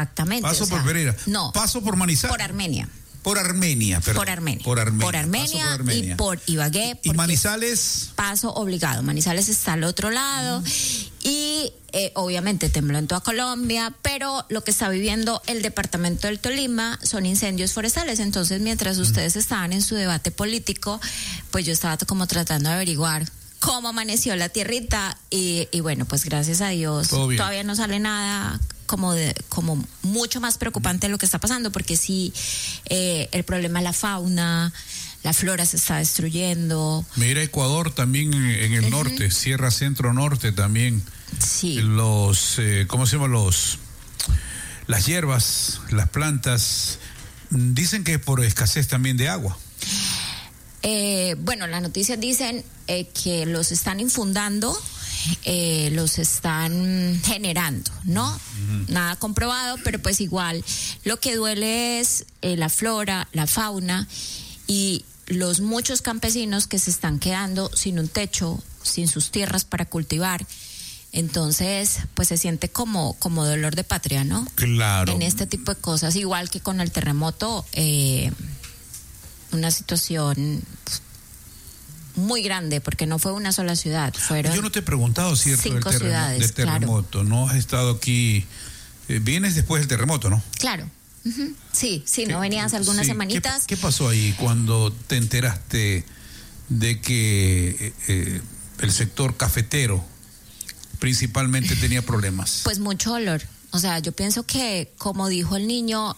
Exactamente. Paso por Pereira. No. Paso por Manizales. Por Armenia. Por Armenia, perdón. Por Armenia Paso y por Ibagué. ¿Y Manizales? Paso obligado. Manizales está al otro lado. Y obviamente tembló en toda Colombia, pero lo que está viviendo el departamento del Tolima son incendios forestales. Entonces, mientras ustedes estaban en su debate político, pues yo estaba como tratando de averiguar cómo amaneció la tierrita y bueno, pues gracias a Dios todavía no sale nada como mucho más preocupante de lo que está pasando, porque sí, el problema es la fauna, la flora se está destruyendo. Mira, Ecuador también en el norte, Sierra Centro Norte también. Sí. Los, ¿cómo se llama? Las hierbas, las plantas, dicen que es por escasez también de agua. Bueno, las noticias dicen que los están infundando, los están generando, ¿no? Nada comprobado, pero pues igual lo que duele es la flora, la fauna y los muchos campesinos que se están quedando sin un techo, sin sus tierras para cultivar. Entonces, pues se siente como dolor de patria, ¿no? Claro. En este tipo de cosas, igual que con el terremoto, una situación muy grande, porque no fue una sola ciudad, fueron Yo no te he preguntado, ¿cierto? 5 ciudades, del terremoto, claro. ¿no? Has estado aquí, vienes después del terremoto, ¿no? Claro. Sí, no venías algunas semanitas. ¿Qué pasó ahí cuando te enteraste de que el sector cafetero principalmente tenía problemas? Pues mucho dolor. O sea, yo pienso que, como dijo el niño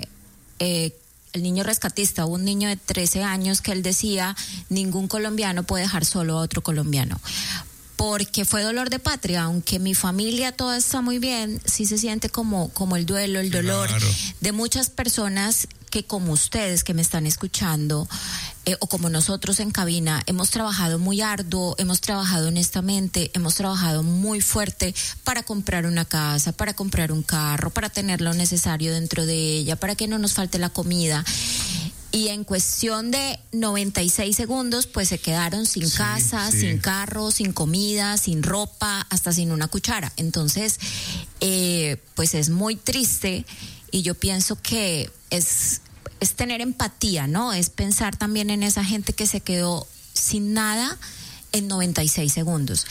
rescatista, hubo un niño de 13 años que él decía, ningún colombiano puede dejar solo a otro colombiano. Porque fue dolor de patria, aunque mi familia toda está muy bien, sí se siente como el duelo, el dolor de muchas personas que, como ustedes que me están escuchando, o como nosotros en cabina, hemos trabajado muy arduo, hemos trabajado honestamente, hemos trabajado muy fuerte para comprar una casa, para comprar un carro, para tener lo necesario dentro de ella, para que no nos falte la comida. Y en cuestión de 96 segundos, pues se quedaron sin casa, sin carro, sin comida, sin ropa, hasta sin una cuchara. Entonces, pues es muy triste y yo pienso que es tener empatía, ¿no? Es pensar también en esa gente que se quedó sin nada en 96 segundos.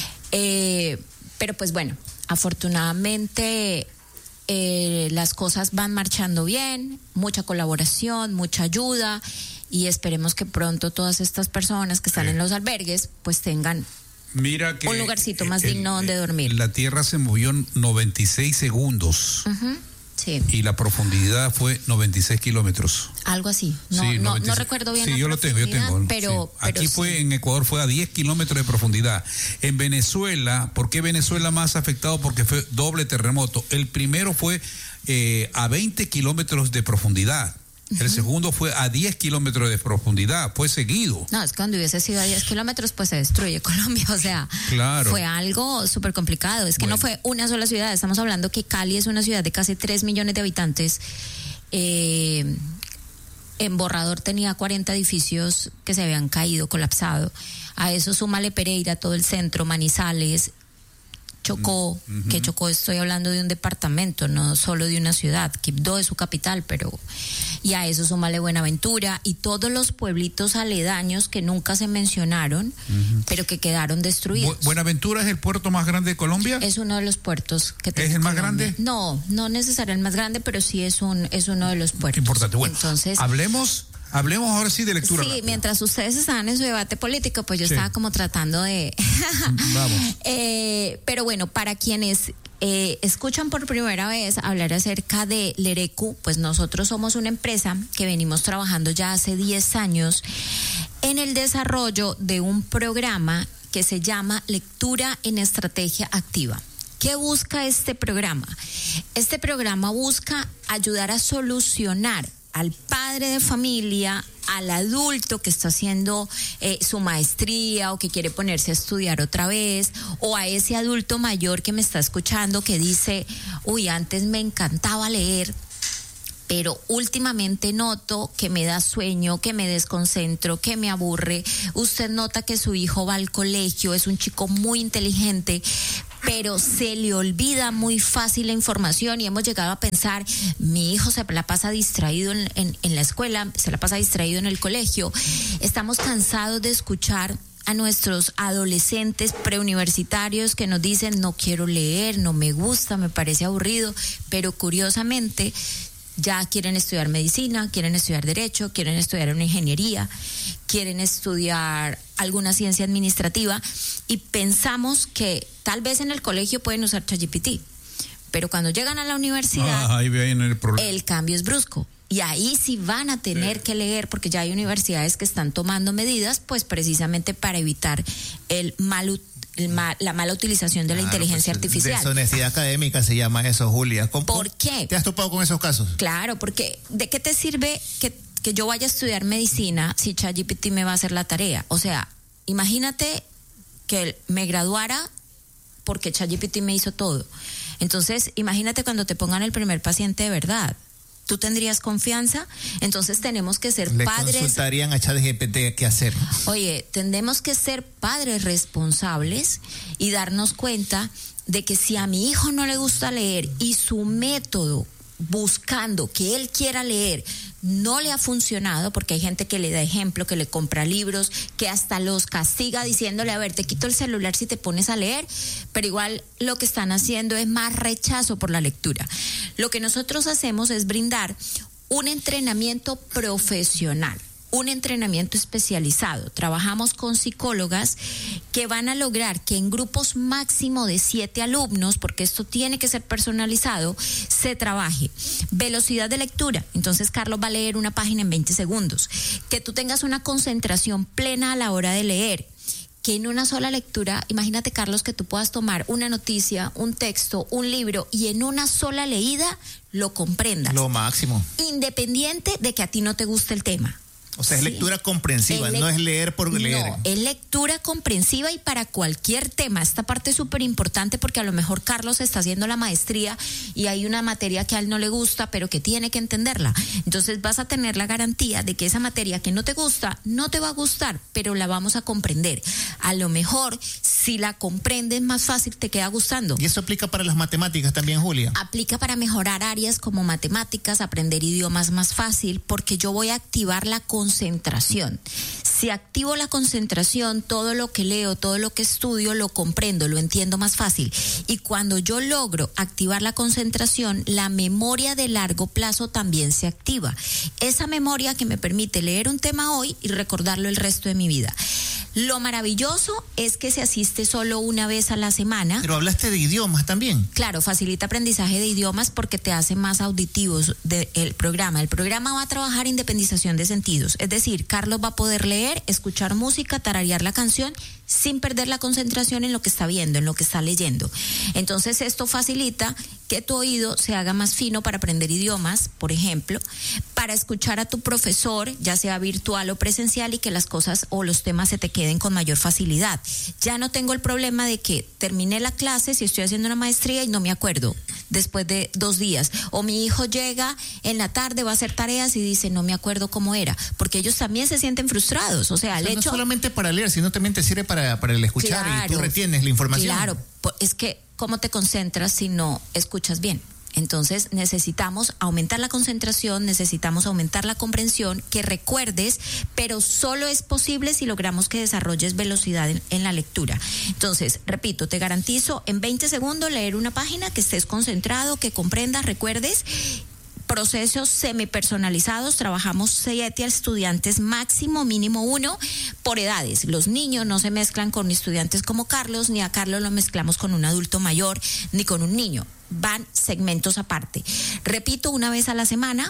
Pero pues bueno, afortunadamente las cosas van marchando bien, mucha colaboración, mucha ayuda y esperemos que pronto todas estas personas que están en los albergues pues tengan un lugarcito más digno donde dormir. La tierra se movió en 96 segundos. Sí. Y la profundidad fue 96 kilómetros. Algo así. No recuerdo bien. Sí, yo lo tengo. Pero aquí sí. En Ecuador fue a 10 kilómetros de profundidad. En Venezuela, ¿por qué Venezuela más afectado? Porque fue doble terremoto. El primero fue a 20 kilómetros de profundidad. El segundo fue a 10 kilómetros de profundidad, fue seguido. No, es que cuando hubiese sido a 10 kilómetros, pues se destruye Colombia, o sea, fue algo súper complicado. Es que no fue una sola ciudad, estamos hablando que Cali es una ciudad de casi 3 millones de habitantes. En Borrador tenía 40 edificios que se habían caído, colapsado. A eso súmale Pereira, todo el centro, Manizales, Chocó, que Chocó estoy hablando de un departamento, no solo de una ciudad, Quibdó es su capital, y a eso súmale Buenaventura y todos los pueblitos aledaños que nunca se mencionaron, pero que quedaron destruidos. ¿Buenaventura es el puerto más grande de Colombia? Es uno de los puertos que tiene ¿Es el más Colombia. grande? No necesariamente el más grande, pero sí es uno de los puertos. Importante. Bueno, entonces, hablemos ahora sí de lectura. Sí, rápida. Mientras ustedes estaban en su debate político, pues yo estaba como tratando de... Vamos. Pero bueno, para quienes escuchan por primera vez hablar acerca de Lerecu, pues nosotros somos una empresa que venimos trabajando ya hace 10 años en el desarrollo de un programa que se llama Lectura en Estrategia Activa. ¿Qué busca este programa? Este programa busca ayudar a solucionar al padre de familia, al adulto que está haciendo su maestría o que quiere ponerse a estudiar otra vez, o a ese adulto mayor que me está escuchando que dice, antes me encantaba leer, pero últimamente noto que me da sueño, que me desconcentro, que me aburre. Usted nota que su hijo va al colegio, es un chico muy inteligente, pero se le olvida muy fácil la información y hemos llegado a pensar, mi hijo se la pasa distraído en la escuela, se la pasa distraído en el colegio. Estamos cansados de escuchar a nuestros adolescentes preuniversitarios que nos dicen, no quiero leer, no me gusta, me parece aburrido, pero curiosamente ya quieren estudiar medicina, quieren estudiar derecho, quieren estudiar una ingeniería, quieren estudiar alguna ciencia administrativa, y pensamos que tal vez en el colegio pueden usar ChatGPT, pero cuando llegan a la universidad ahí viene el problema. El cambio es brusco. Y ahí sí van a tener que leer, porque ya hay universidades que están tomando medidas, pues precisamente para evitar la mala utilización de la inteligencia artificial. Deshonestidad académica se llama eso, Julia. ¿Por qué? ¿Te has topado con esos casos? Claro, porque ¿de qué te sirve que yo vaya a estudiar medicina si ChatGPT me va a hacer la tarea? O sea, imagínate que me graduara porque ChatGPT me hizo todo. Entonces, imagínate cuando te pongan el primer paciente de verdad. ¿Tú tendrías confianza? Entonces tenemos que ser padres. Le consultarían a ChatGPT qué hacer. Oye, tenemos que ser padres responsables y darnos cuenta de que si a mi hijo no le gusta leer y su método buscando que él quiera leer no le ha funcionado, porque hay gente que le da ejemplo, que le compra libros, que hasta los castiga diciéndole, a ver, te quito el celular si te pones a leer, pero igual lo que están haciendo es más rechazo por la lectura. Lo que nosotros hacemos es brindar un entrenamiento profesional, un entrenamiento especializado. Trabajamos con psicólogas que van a lograr que en grupos máximo de 7 alumnos, porque esto tiene que ser personalizado, se trabaje velocidad de lectura. Entonces Carlos va a leer una página en 20 segundos. Que tú tengas una concentración plena a la hora de leer. Que en una sola lectura, imagínate, Carlos, que tú puedas tomar una noticia, un texto, un libro, y en una sola leída lo comprendas. Lo máximo. Independiente de que a ti no te guste el tema. O sea, es lectura comprensiva, no es leer por leer. No, es lectura comprensiva y para cualquier tema. Esta parte es súper importante porque a lo mejor Carlos está haciendo la maestría y hay una materia que a él no le gusta, pero que tiene que entenderla. Entonces vas a tener la garantía de que esa materia que no te gusta, no te va a gustar, pero la vamos a comprender. A lo mejor, si la comprendes más fácil, te queda gustando. ¿Y eso aplica para las matemáticas también, Julia? Aplica para mejorar áreas como matemáticas, aprender idiomas más fácil, porque yo voy a activar la concentración. Si activo la concentración, todo lo que leo, todo lo que estudio, lo comprendo, lo entiendo más fácil. Y cuando yo logro activar la concentración, la memoria de largo plazo también se activa. Esa memoria que me permite leer un tema hoy y recordarlo el resto de mi vida. Lo maravilloso es que se asiste solo una vez a la semana. Pero hablaste de idiomas también. Claro, facilita aprendizaje de idiomas porque te hace más auditivos el programa. El programa va a trabajar independización de sentidos. Es decir, Carlos va a poder leer, escuchar música, tararear la canción sin perder la concentración en lo que está viendo, en lo que está leyendo. Entonces esto facilita que tu oído se haga más fino para aprender idiomas, por ejemplo, para escuchar a tu profesor, ya sea virtual o presencial, y que las cosas o los temas se te queden con mayor facilidad. Ya no tengo el problema de que terminé la clase, si estoy haciendo una maestría y no me acuerdo después de 2 días, o mi hijo llega en la tarde, va a hacer tareas y dice, no me acuerdo cómo era, porque ellos también se sienten frustrados. O sea, no solamente para leer, sino también te sirve para el escuchar, claro, y tú retienes la información. Claro, es que ¿cómo te concentras si no escuchas bien? Entonces necesitamos aumentar la concentración, necesitamos aumentar la comprensión, que recuerdes, pero solo es posible si logramos que desarrolles velocidad en la lectura. Entonces, repito, te garantizo en 20 segundos leer una página, que estés concentrado, que comprendas, recuerdes. Procesos semipersonalizados, trabajamos 7 estudiantes máximo, mínimo 1 por edades. Los niños no se mezclan con estudiantes como Carlos, ni a Carlos lo mezclamos con un adulto mayor, ni con un niño. Van segmentos aparte. Repito, una vez a la semana.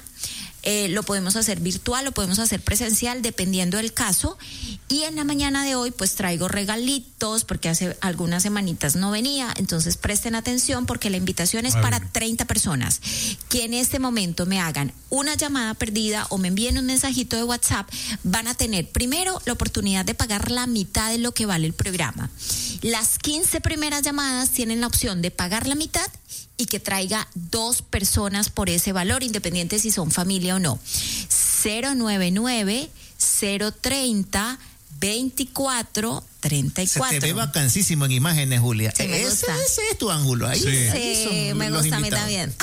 Lo podemos hacer virtual, lo podemos hacer presencial, dependiendo del caso. Y en la mañana de hoy, pues traigo regalitos, porque hace algunas semanitas no venía. Entonces presten atención, porque la invitación es para 30 personas que en este momento me hagan una llamada perdida o me envíen un mensajito de WhatsApp. Van a tener primero la oportunidad de pagar la mitad de lo que vale el programa. Las 15 primeras llamadas tienen la opción de pagar la mitad y que traiga 2 personas por ese valor, independiente si son familia o no. 099-030 2434. Se te ve vacancísimo en imágenes, Julia. Sí, me gusta. Ese es tu ángulo. Ahí, Sí, ahí me gusta a mí también.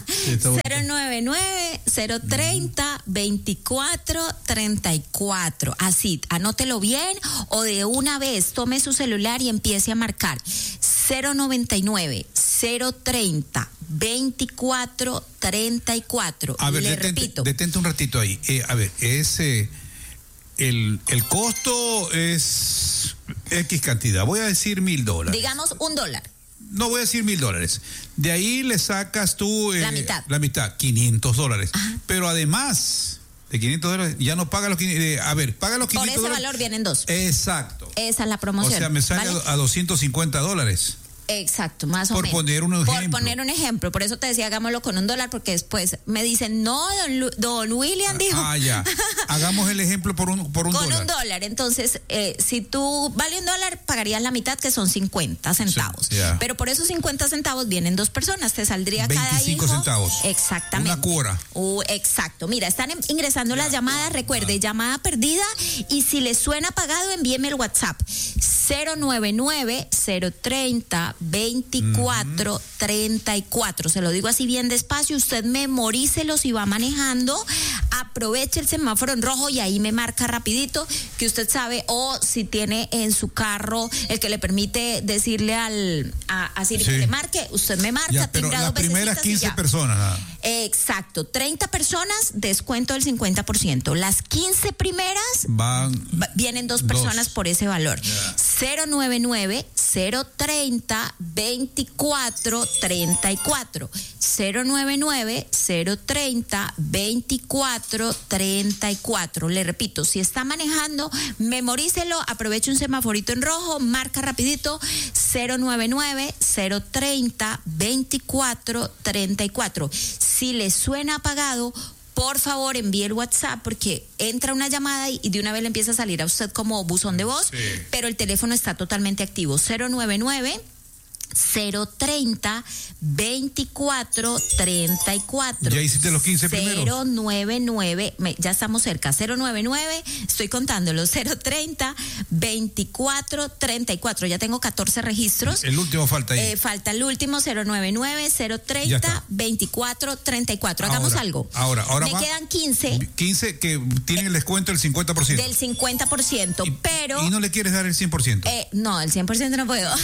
099-030-2434. Así, anótelo bien o de una vez tome su celular y empiece a marcar 099-030-2434. A ver, le repito. Detente un ratito ahí. A ver, el costo es X cantidad. Voy a decir $1,000. Digamos $1. No, voy a decir $1,000. De ahí le sacas tú la mitad, $500. Ajá. Pero además de $500 ya no paga los 500. A ver, paga los $500. Por ese valor vienen 2. Exacto. Esa es la promoción. O sea, me sale, ¿vale?, a $250. Exacto, más o menos. Por poner un ejemplo. Por poner un ejemplo. Por eso te decía, hagámoslo con $1, porque después me dicen, no, don William dijo. Ya. Hagamos el ejemplo por un con dólar. $1. Entonces, si tú vale $1, pagarías la mitad, que son 50 centavos. Sí, yeah. Pero por esos 50 centavos vienen 2 personas. Te saldría cada hijo 25 centavos. Exactamente. Una cuora. Exacto. Mira, están ingresando las llamadas. Recuerde, llamada perdida. Y si le suena pagado, envíeme el WhatsApp. 099-030-2434. Se lo digo así bien despacio. Usted memorícelo si va manejando. Aproveche el semáforo en rojo y ahí me marca rapidito que usted sabe, o si tiene en su carro el que le permite decirle a Siri que le marque, usted me marca. Ya, pero las primeras 15 personas. Nada. Exacto, 30 personas, descuento del 50%. Las 15 primeras vienen 2 personas por ese valor. Yeah. 099-030-2434. 099-030-2434. Le repito, si está manejando, memorícelo, aproveche un semaforito en rojo, marca rapidito 099-030-2434. Si le suena apagado, por favor envíe el WhatsApp, porque entra una llamada y de una vez le empieza a salir a usted como buzón de voz, sí, pero el teléfono está totalmente activo. 099-030-2434. ¿Ya hiciste los 15 primeros? 099, ya estamos cerca. 099, estoy contándolo. 030-2434. Ya tengo 14 registros. El último falta ahí. Falta el último, 099-030-2434. Hagamos algo. Ahora me quedan 15. 15 que tienen el descuento del 50%. Del 50%, pero... ¿Y no le quieres dar el 100%? No, el 100% no puedo.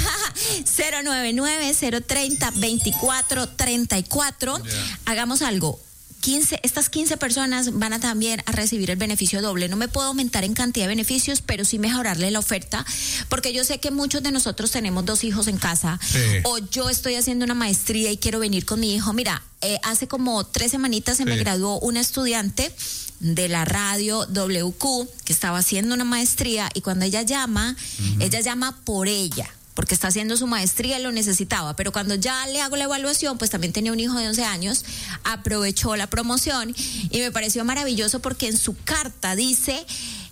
099-030-2434. Yeah. Hagamos algo. Estas 15 personas van a también a recibir el beneficio doble. No me puedo aumentar en cantidad de beneficios, pero sí mejorarle la oferta, porque yo sé que muchos de nosotros tenemos 2 hijos en casa, sí, o yo estoy haciendo una maestría y quiero venir con mi hijo. Mira, hace como 3 semanitas se me graduó una estudiante de la radio WQ que estaba haciendo una maestría, y cuando ella llama, ella llama por ella, porque está haciendo su maestría y lo necesitaba, pero cuando ya le hago la evaluación, pues también tenía un hijo de 11 años, aprovechó la promoción y me pareció maravilloso, porque en su carta dice,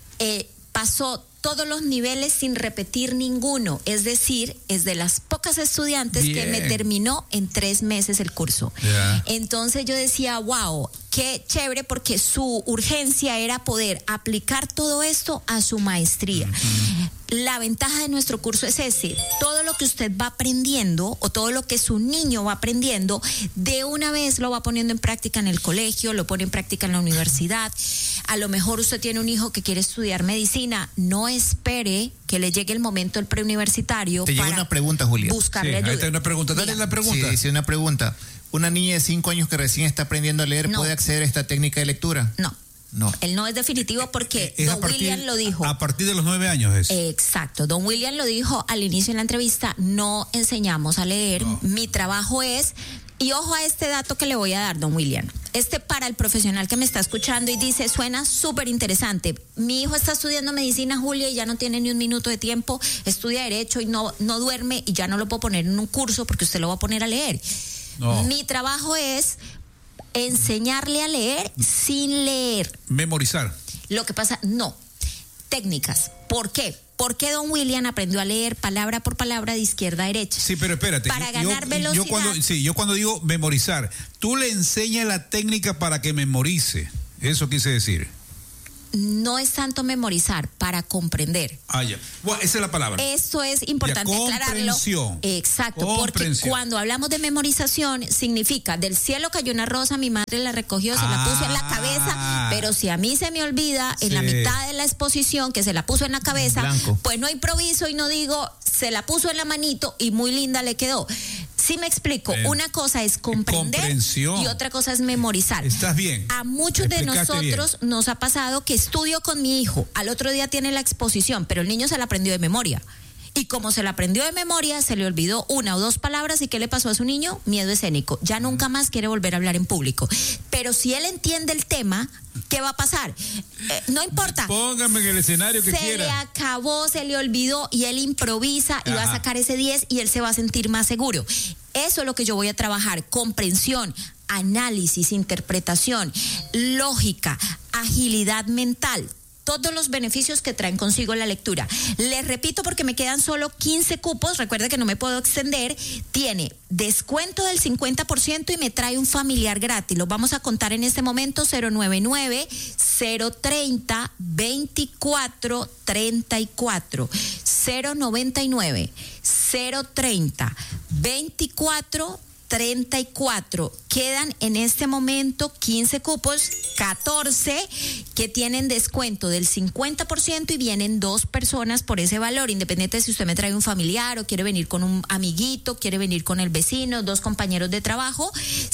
pasó todos los niveles sin repetir ninguno, es decir, es de las pocas estudiantes que me terminó en 3 meses el curso. Yeah. Entonces yo decía, wow, qué chévere, porque su urgencia era poder aplicar todo esto a su maestría. La ventaja de nuestro curso es todo lo que usted va aprendiendo, o todo lo que su niño va aprendiendo, de una vez lo va poniendo en práctica en el colegio, lo pone en práctica en la universidad. A lo mejor usted tiene un hijo que quiere estudiar medicina, no espere que le llegue el momento del preuniversitario. Te llega una pregunta, Julia. Buscarle ayuda. Ahí está una pregunta. Dale la pregunta. Sí, una pregunta. ¿Una niña de 5 años que recién está aprendiendo a leer puede acceder a esta técnica de lectura? No. Él no es definitivo, porque don William lo dijo. A partir de los 9 años es. Exacto. Don William lo dijo al inicio de la entrevista. No enseñamos a leer. No. Mi trabajo es... Y ojo a este dato que le voy a dar, don William. Para el profesional que me está escuchando y dice, suena súper interesante. Mi hijo está estudiando medicina, Julia, y ya no tiene ni un minuto de tiempo. Estudia Derecho y no duerme, y ya no lo puedo poner en un curso porque usted lo va a poner a leer. No. Mi trabajo es enseñarle a leer sin leer. Memorizar. Lo que pasa, no. Técnicas. ¿Por qué? Porque don William aprendió a leer palabra por palabra de izquierda a derecha. Sí, pero espérate. Para ganar velocidad. Yo cuando digo memorizar, tú le enseñas la técnica para que memorice. Eso quise decir. no es tanto memorizar, para comprender. Ya. Bueno, esa es la palabra. Esto es importante aclararlo. Exacto, porque cuando hablamos de memorización, significa del cielo cayó una rosa, mi madre la recogió, se la puso en la cabeza, pero si a mí se me olvida en la mitad de la exposición que se la puso en la cabeza, pues no improviso y no digo, se la puso en la manito y muy linda le quedó. Sí me explico, una cosa es comprender y otra cosa es memorizar. Estás bien. A muchos de nosotros nos ha pasado que estudio con mi hijo, al otro día tiene la exposición, pero el niño se la aprendió de memoria. Y como se la aprendió de memoria, se le olvidó una o dos palabras. ¿Y qué le pasó a su niño? Miedo escénico. Ya nunca más quiere volver a hablar en público. Pero si él entiende el tema, ¿qué va a pasar? No importa. Póngame en el escenario que quiera. Se le acabó, se le olvidó y él improvisa y va a sacar ese 10 y él se va a sentir más seguro. Eso es lo que yo voy a trabajar. Comprensión, análisis, interpretación, lógica, agilidad mental. Todos los beneficios que traen consigo la lectura. Les repito porque me quedan solo 15 cupos, recuerde que no me puedo extender. Tiene descuento del 50% y me trae un familiar gratis. Lo vamos a contar en este momento: 099-030-2434. 099-030-2434. Quedan en este momento 15 cupos, 14 que tienen descuento del 50% y vienen 2 personas por ese valor, independiente de si usted me trae un familiar o quiere venir con un amiguito, quiere venir con el vecino, 2 compañeros de trabajo.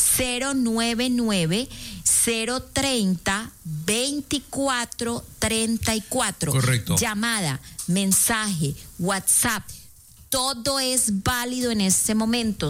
099-030-2434. Correcto. Llamada, mensaje, WhatsApp. Todo es válido en este momento.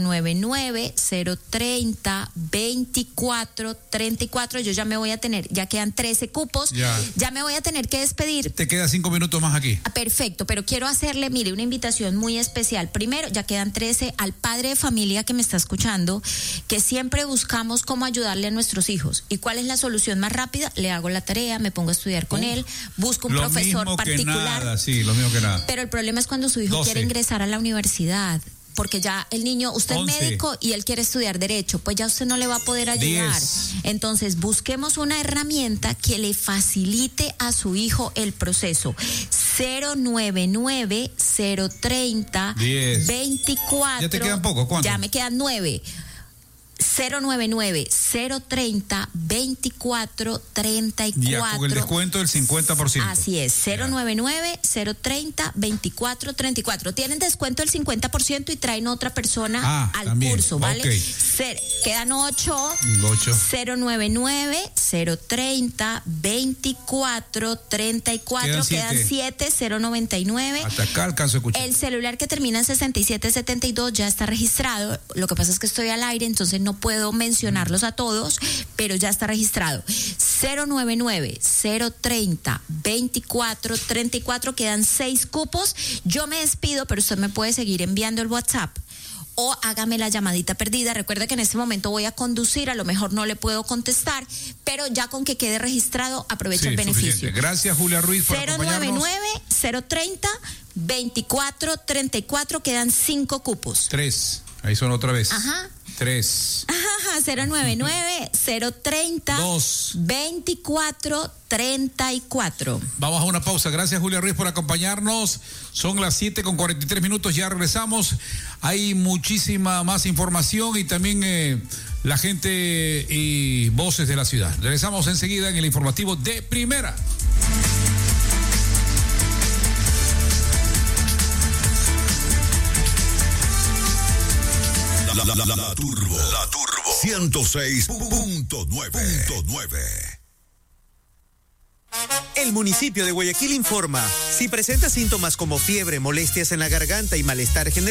099-030-2434. Yo ya me voy a tener, ya quedan 13 cupos. Ya me voy a tener que despedir. Te quedan 5 minutos más aquí. Perfecto, pero quiero hacerle, mire, una invitación muy especial. Primero, ya quedan 13, al padre de familia que me está escuchando, que siempre buscamos cómo ayudarle a nuestros hijos. ¿Y cuál es la solución más rápida? Le hago la tarea, me pongo a estudiar con él, busco un profesor particular. Lo mismo que nada. Pero el problema es cuando su hijo 12. quiere ingresar a la universidad, porque ya el niño, usted 11. es médico y él quiere estudiar derecho, pues ya usted no le va a poder ayudar. 10. Entonces busquemos una herramienta que le facilite a su hijo el proceso. 099-030-24. Ya te quedan poco, ¿cuánto? Ya me quedan 9. 099-030-2434. Ya, con el descuento del 50%. Así es, 099-030-2434. Tienen descuento del 50% y traen otra persona al también. Curso, ¿vale? Okay. Quedan 8. 099-030-2434. Quedan 7. 099. Hasta acá alcanzo a escuchar. El celular que termina en 6772 ya está registrado. Lo que pasa es que estoy al aire, entonces no puedo mencionarlos a todos, pero ya está registrado. 099-030-2434. Quedan 6 cupos. Yo me despido, pero usted me puede seguir enviando el WhatsApp o hágame la llamadita perdida. Recuerde que en este momento voy a conducir, a lo mejor no le puedo contestar, pero ya con que quede registrado, aprovecho el beneficio. Suficiente. Gracias, Julia Ruiz, por acompañarnos. 099-030-2434. Quedan 5 cupos. 3. Ahí son otra vez. 3. 099-030-2434. Vamos a una pausa. Gracias, Julia Ruiz, por acompañarnos. Son las 7:43. Ya regresamos. Hay muchísima más información y también la gente y voces de la ciudad. Regresamos enseguida en el informativo de Primera. La Turbo 106.9. El municipio de Guayaquil informa: si presenta síntomas como fiebre, molestias en la garganta y malestar general,